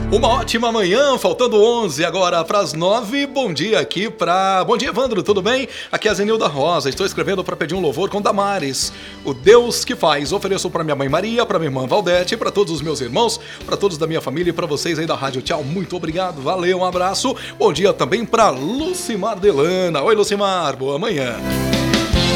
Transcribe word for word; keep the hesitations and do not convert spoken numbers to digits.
Uma ótima manhã, faltando onze agora para as nove. Bom dia aqui para... Bom dia, Evandro, tudo bem? Aqui é a Zenilda Rosa, estou escrevendo para pedir um louvor com Damares, o Deus que faz. Ofereço para minha mãe Maria, para minha irmã Valdete, para todos os meus irmãos, para todos da minha família e para vocês aí da rádio. Tchau, muito obrigado, valeu, um abraço. Bom dia também para Lucimar Delana. Oi, Lucimar, boa manhã.